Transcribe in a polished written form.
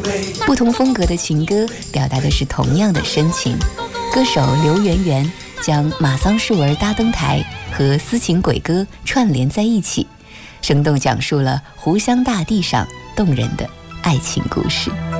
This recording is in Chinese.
不同风格的情歌表达的是同样的深情。歌手刘媛媛将马桑树儿搭灯台和斯琴鬼歌串联在一起，生动讲述了湖湘大地上动人的爱情故事。